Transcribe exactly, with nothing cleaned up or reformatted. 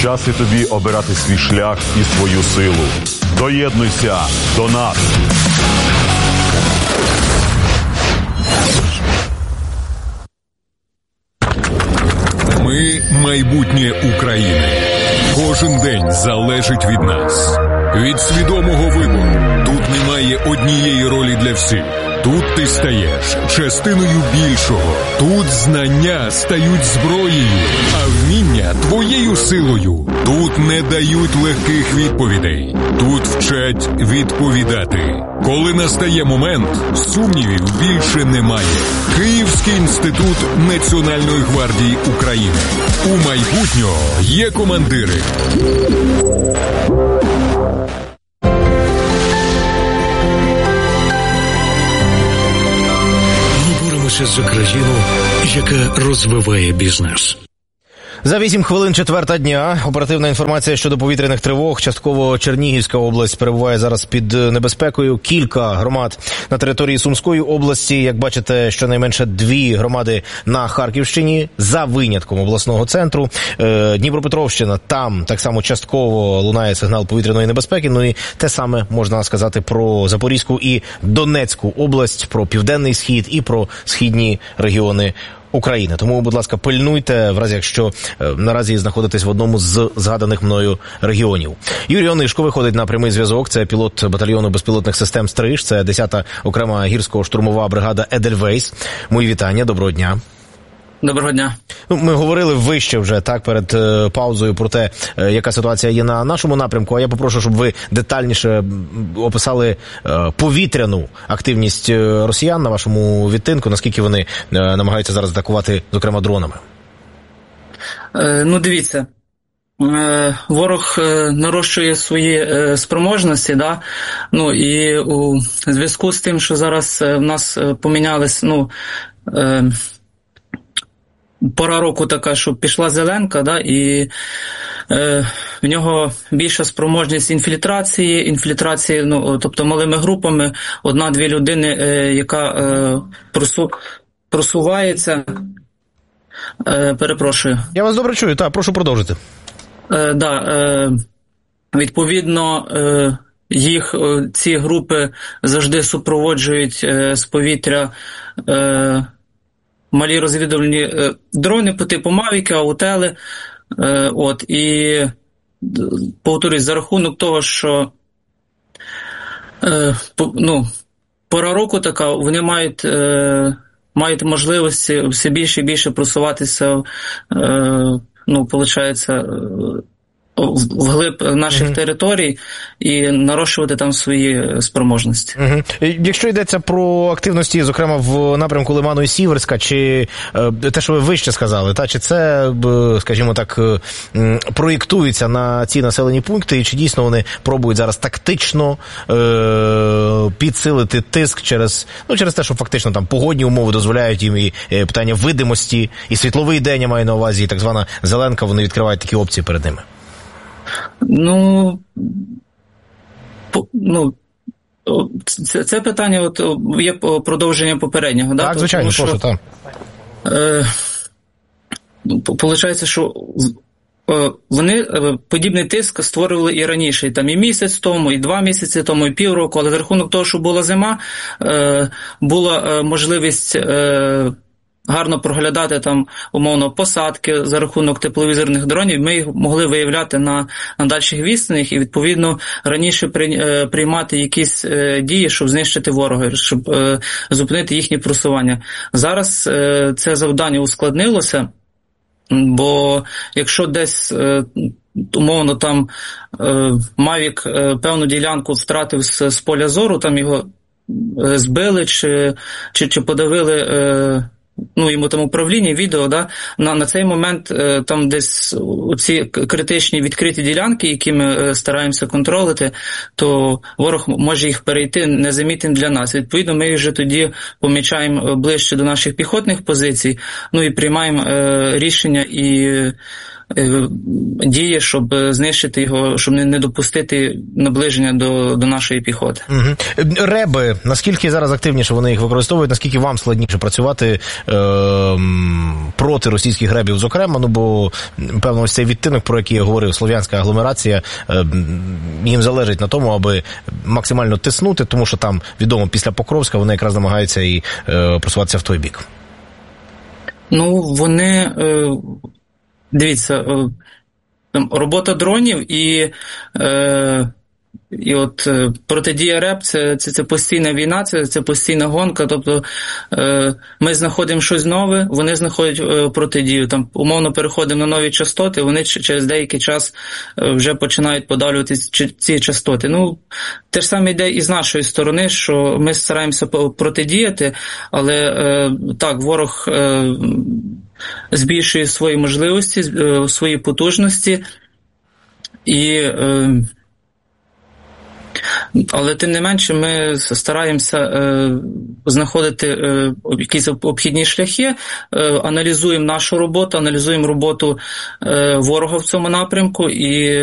Час і тобі обирати свій шлях і свою силу. Доєднуйся до нас! Ми – майбутнє України. Кожен день залежить від нас. Від свідомого вибору. Тут немає однієї ролі для всіх. Тут ти стаєш частиною більшого. Тут знання стають зброєю, а вміння – твоєю силою. Тут не дають легких відповідей. Тут вчать відповідати. Коли настає момент, сумнівів більше немає. Київський інститут Національної гвардії України. У майбутнього є командири. За країну, яка розвиває бізнес. За вісім хвилин четверта дня. Оперативна інформація щодо повітряних тривог. Частково Чернігівська область перебуває зараз під небезпекою. Кілька громад на території Сумської області. Як бачите, щонайменше дві громади на Харківщині, за винятком обласного центру. Дніпропетровщина, там так само частково лунає сигнал повітряної небезпеки. Ну і те саме можна сказати про Запорізьку і Донецьку область, про Південний Схід і про східні регіони України. Тому, будь ласка, пильнуйте, в разі якщо е, наразі знаходитесь в одному з згаданих мною регіонів. Юрій Онишко виходить на прямий зв'язок. Це пілот батальйону безпілотних систем «Стриж». Це десята окрема гірсько-штурмова бригада «Едельвейс». Мої вітання, доброго дня. Доброго дня. Ну, ми говорили вище вже, так, перед е, паузою про те, е, яка ситуація є на нашому напрямку, а я попрошу, щоб ви детальніше описали е, повітряну активність росіян на вашому відтинку, наскільки вони е, намагаються зараз атакувати, зокрема, дронами. Е, ну, дивіться, е, ворог е, нарощує свої е, спроможності, да? Ну, і у зв'язку з тим, що зараз е, в нас е, помінялись, ну, е, пора року така, що пішла зеленка, да, і е, в нього більша спроможність інфільтрації, інфільтрації, ну, тобто малими групами, одна-дві людини, е, яка е, просу, просувається. Е, перепрошую. Я вас добре чую, так, прошу продовжити. Е, да, е, відповідно, е, їх, е, ці групи завжди супроводжують е, з повітря е, малі розвідувальні е, дрони по типу Мавіки, Аутели. Е, от, і, повторюсь, за рахунок того, що е, по, ну, пора року така, вони мають, е, мають можливості все більше і більше просуватися, е, ну, виходить, е, вглиб наших mm-hmm. територій і нарощувати там свої спроможності. Mm-hmm. Якщо йдеться про активності, зокрема, в напрямку Лиману і Сіверська, чи е, те, що ви вище сказали, та, чи це, скажімо так, е, проєктується на ці населені пункти, і чи дійсно вони пробують зараз тактично е, підсилити тиск через, ну, через те, що фактично там погодні умови дозволяють їм, і е, питання видимості, і світловий день, я маю на увазі, і так звана зеленка, вони відкривають такі опції перед ними? Ну, по, ну це, це питання от, є продовження попереднього. Так, да? Звичайно, тому, прошу, так. Е, Получається, що е, вони е, подібний тиск створювали і раніше, і, там, і місяць тому, і два місяці тому, і півроку, але за рахунок того, що була зима, е, була е, можливість е, гарно проглядати там, умовно, посадки за рахунок тепловізорних дронів, ми їх могли виявляти на, на дальших відстанях і, відповідно, раніше при, е, приймати якісь е, дії, щоб знищити ворога, щоб е, зупинити їхнє просування. Зараз е, це завдання ускладнилося, бо якщо десь, е, умовно, там е, Мавік е, певну ділянку втратив з, з поля зору, там його е, збили чи, чи, чи подавили е, ну, йому там управління, відео, да, на, на цей момент е, там десь ці критичні відкриті ділянки, які ми е, стараємося контролити, то ворог може їх перейти незамітним для нас. Відповідно, ми їх вже тоді помічаємо ближче до наших піхотних позицій, ну і приймаємо е, рішення і діє, щоб знищити його, щоб не допустити наближення до, до нашої піхоти. Угу. Реби, наскільки зараз активніше вони їх використовують, наскільки вам складніше працювати е, проти російських ребів, зокрема, ну бо, певно, ось цей відтинок, про який я говорив, слов'янська агломерація, е, їм залежить на тому, аби максимально тиснути, тому що там, відомо, після Покровська вони якраз намагаються і е, просуватися в той бік. Ну, вони, е, дивіться, е, робота дронів і, е, і от е, протидія РЕБ це, це, це постійна війна, це, це постійна гонка, тобто е, ми знаходимо щось нове, вони знаходять е, протидію, там умовно переходимо на нові частоти, вони через деякий час е, вже починають подавлювати ці, ці частоти. Ну, те ж саме йде і з нашої сторони, що ми стараємося протидіяти, але е, так, ворог е, збільшує свої можливості, е, свої потужності, і е, але тим не менше ми стараємося е, знаходити е, якісь обхідні шляхи, е, аналізуємо нашу роботу, аналізуємо роботу е, ворога в цьому напрямку і